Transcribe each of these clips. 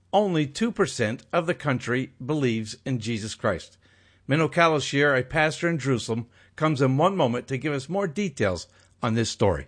only 2% of the country believes in Jesus Christ. Menno Kalashir, a pastor in Jerusalem, comes in one moment to give us more details on this story.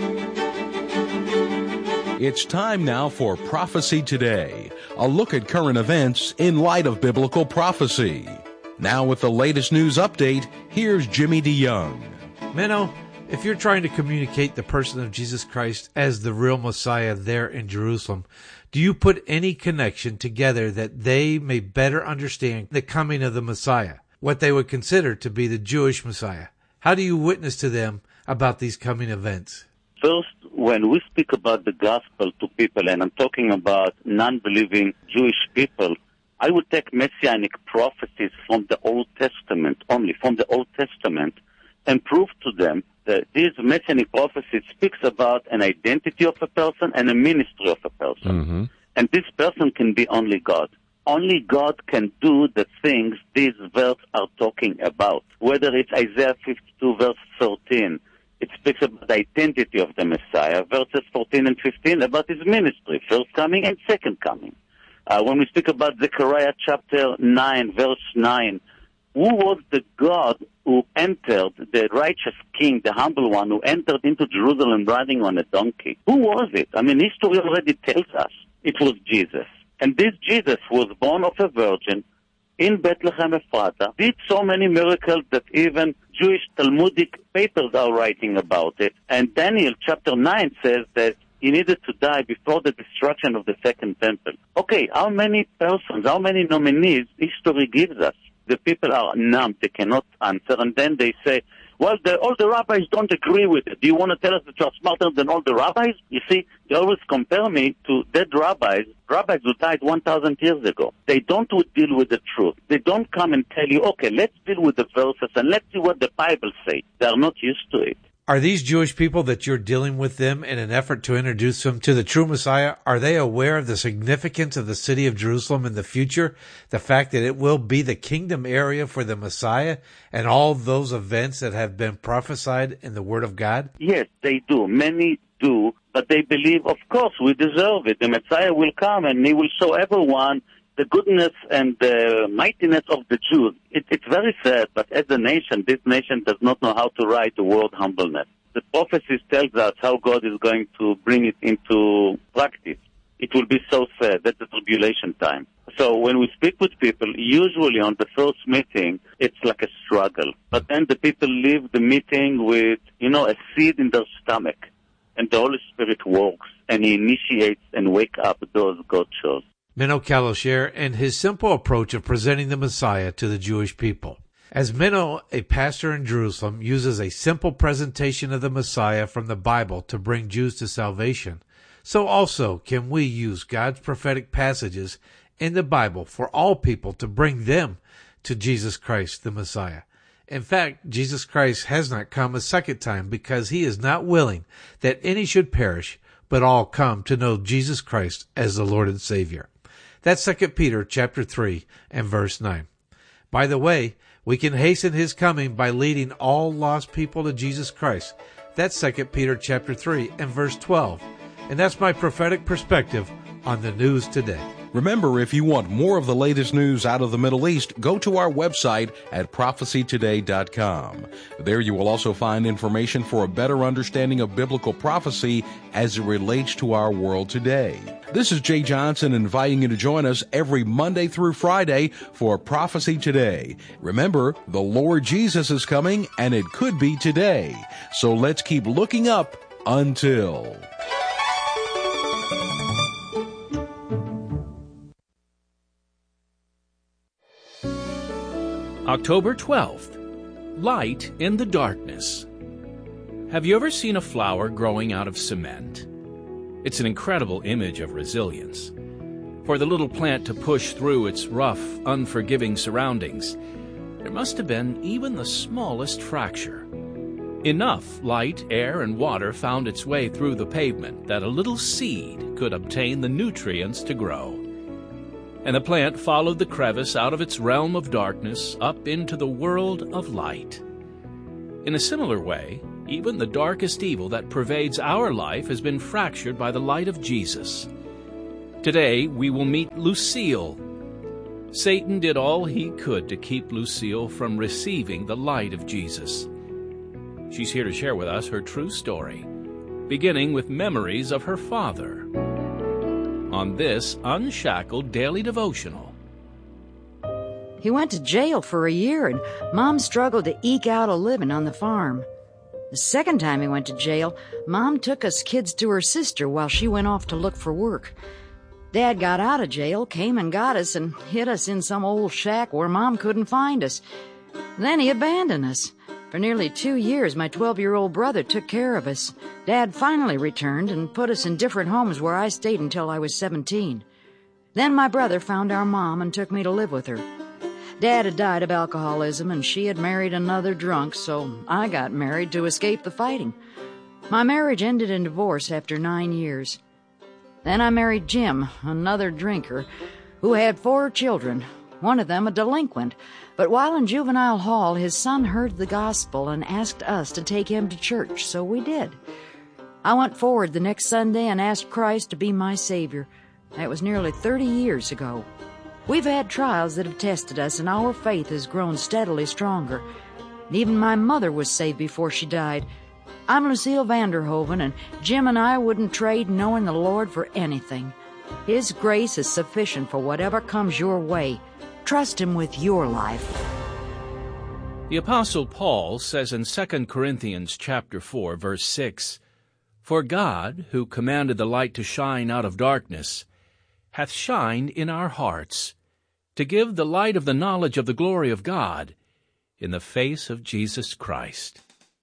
It's time now for Prophecy Today, a look at current events in light of biblical prophecy. Now with the latest news update, here's Jimmy DeYoung. Menno, if you're trying to communicate the person of Jesus Christ as the real Messiah there in Jerusalem, do you put any connection together that they may better understand the coming of the Messiah, what they would consider to be the Jewish Messiah? How do you witness to them about these coming events? First, when we speak about the gospel to people, and I'm talking about non-believing Jewish people, I would take messianic prophecies from the Old Testament, only from the Old Testament, and prove to them that these messianic prophecies speaks about an identity of a person and a ministry of a person. Mm-hmm. And this person can be only God. Only God can do the things these verses are talking about. Whether it's Isaiah 52, verse 13, it speaks about the identity of the Messiah. Verses 14 and 15 about his ministry, first coming and second coming. When we speak about Zechariah chapter 9, verse 9, who was the God who entered, the righteous king, the humble one, who entered into Jerusalem riding on a donkey? Who was it? I mean, history already tells us it was Jesus. And this Jesus was born of a virgin in Bethlehem Ephrata, did so many miracles that even Jewish Talmudic papers are writing about it. And Daniel chapter 9 says that he needed to die before the destruction of the second temple. Okay, how many persons, how many nominees history gives us? The people are numb, they cannot answer, and then they say, well, all the rabbis don't agree with it. Do you want to tell us that you're smarter than all the rabbis? You see, they always compare me to dead rabbis who died 1,000 years ago. They don't deal with the truth. They don't come and tell you, okay, let's deal with the verses and let's see what the Bible says. They are not used to it. Are these Jewish people that you're dealing with them in an effort to introduce them to the true Messiah? Are they aware of the significance of the city of Jerusalem in the future? The fact that it will be the kingdom area for the Messiah and all those events that have been prophesied in the Word of God? Yes, they do. Many do, but they believe, of course, we deserve it. The Messiah will come and he will show everyone the goodness and the mightiness of the Jews. It's very sad, but as a nation, this nation does not know how to write the word humbleness. The prophecies tells us how God is going to bring it into practice. It will be so sad. That's the tribulation time. So when we speak with people, usually on the first meeting, it's like a struggle. But then the people leave the meeting with, a seed in their stomach. And the Holy Spirit works, and he initiates and wakes up those God chose. Menno Kalashir and his simple approach of presenting the Messiah to the Jewish people. As Menno, a pastor in Jerusalem, uses a simple presentation of the Messiah from the Bible to bring Jews to salvation, so also can we use God's prophetic passages in the Bible for all people to bring them to Jesus Christ, the Messiah. In fact, Jesus Christ has not come a second time because he is not willing that any should perish, but all come to know Jesus Christ as the Lord and Savior. That's 2 Peter chapter 3 and verse 9. By the way, we can hasten his coming by leading all lost people to Jesus Christ. That's 2 Peter chapter 3 and verse 12. And that's my prophetic perspective on the news today. Remember, if you want more of the latest news out of the Middle East, go to our website at prophecytoday.com. There you will also find information for a better understanding of biblical prophecy as it relates to our world today. This is Jay Johnson inviting you to join us every Monday through Friday for Prophecy Today. Remember, the Lord Jesus is coming, and it could be today. So let's keep looking up until... October 12th, Light in the Darkness. Have you ever seen a flower growing out of cement? It's an incredible image of resilience. For the little plant to push through its rough, unforgiving surroundings, there must have been even the smallest fracture. Enough light, air, and water found its way through the pavement that a little seed could obtain the nutrients to grow. And the plant followed the crevice out of its realm of darkness up into the world of light. In a similar way, even the darkest evil that pervades our life has been fractured by the light of Jesus. Today, we will meet Lucille. Satan did all he could to keep Lucille from receiving the light of Jesus. She's here to share with us her true story, beginning with memories of her father, on this Unshackled Daily Devotional. He went to jail for a year, and Mom struggled to eke out a living on the farm. The second time he went to jail, Mom took us kids to her sister while she went off to look for work. Dad got out of jail, came and got us, and hid us in some old shack where Mom couldn't find us. Then he abandoned us. For nearly 2 years, my 12-year-old brother took care of us. Dad finally returned and put us in different homes where I stayed until I was 17. Then my brother found our Mom and took me to live with her. Dad had died of alcoholism, and she had married another drunk, so I got married to escape the fighting. My marriage ended in divorce after 9 years. Then I married Jim, another drinker, who had 4 children, one of them a delinquent. But while in juvenile hall, his son heard the gospel and asked us to take him to church, so we did. I went forward the next Sunday and asked Christ to be my Savior. That was nearly 30 years ago. We've had trials that have tested us, and our faith has grown steadily stronger. Even my mother was saved before she died. I'm Lucille Vanderhoven, and Jim and I wouldn't trade knowing the Lord for anything. His grace is sufficient for whatever comes your way. Trust Him with your life. The Apostle Paul says in 2 Corinthians chapter 4, verse 6, "For God, who commanded the light to shine out of darkness, hath shined in our hearts, to give the light of the knowledge of the glory of God in the face of Jesus Christ."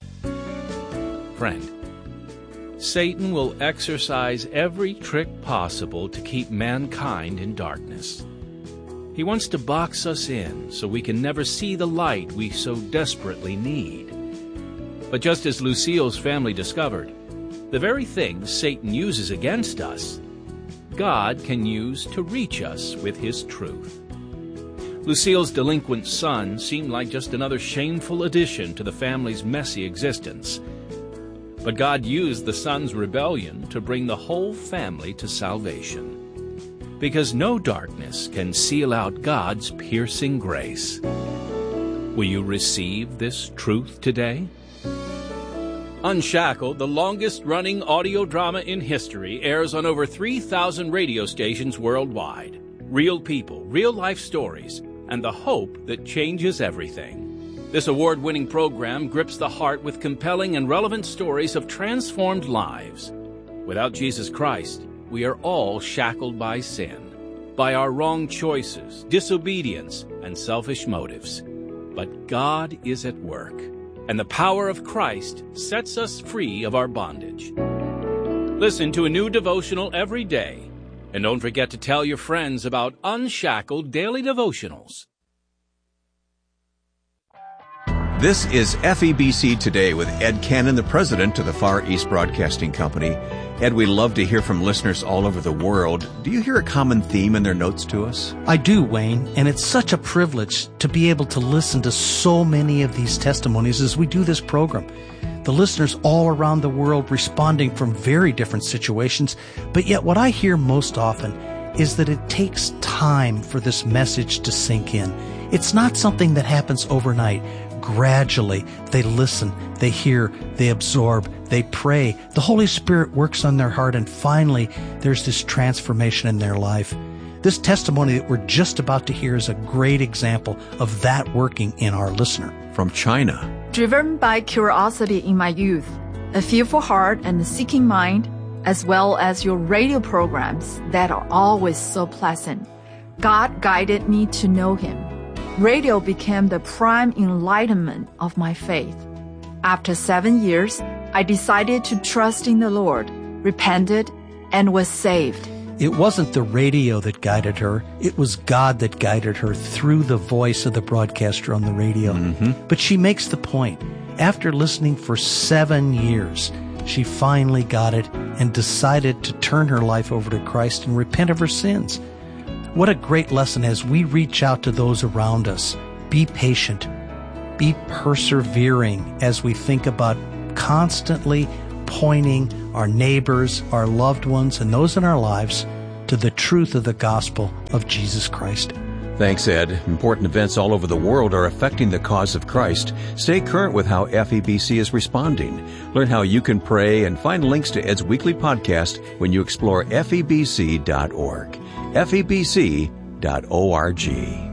Friend, Satan will exercise every trick possible to keep mankind in darkness. He wants to box us in so we can never see the light we so desperately need. But just as Lucille's family discovered, the very things Satan uses against us, God can use to reach us with His truth. Lucille's delinquent son seemed like just another shameful addition to the family's messy existence. But God used the son's rebellion to bring the whole family to salvation. Because no darkness can seal out God's piercing grace. Will you receive this truth today? Unshackled, the longest-running audio drama in history, airs on over 3,000 radio stations worldwide. Real people, real-life stories, and the hope that changes everything. This award-winning program grips the heart with compelling and relevant stories of transformed lives. Without Jesus Christ, we are all shackled by sin, by our wrong choices, disobedience, and selfish motives. But God is at work, and the power of Christ sets us free of our bondage. Listen to a new devotional every day, and don't forget to tell your friends about Unshackled Daily Devotionals. This is FEBC Today with Ed Cannon, the president of the Far East Broadcasting Company. Ed, we love to hear from listeners all over the world. Do you hear a common theme in their notes to us? I do, Wayne, and it's such a privilege to be able to listen to so many of these testimonies as we do this program. The listeners all around the world responding from very different situations, but yet what I hear most often is that it takes time for this message to sink in. It's not something that happens overnight. Gradually, they listen, they hear, they absorb, they pray. The Holy Spirit works on their heart, and finally, there's this transformation in their life. This testimony that we're just about to hear is a great example of that working in our listener. From China. Driven by curiosity in my youth, a fearful heart and a seeking mind, as well as your radio programs that are always so pleasant, God guided me to know Him. Radio became the prime enlightenment of my faith. After 7 years, I decided to trust in the Lord, repented, and was saved. It wasn't the radio that guided her. It was God that guided her through the voice of the broadcaster on the radio. But she makes the point. After listening for 7 years, she finally got it and decided to turn her life over to Christ and repent of her sins. What a great lesson as we reach out to those around us. Be patient. Be persevering as we think about constantly pointing our neighbors, our loved ones, and those in our lives to the truth of the gospel of Jesus Christ. Thanks, Ed. Important events all over the world are affecting the cause of Christ. Stay current with how FEBC is responding. Learn how you can pray and find links to Ed's weekly podcast when you explore FEBC.org. FEBC.org.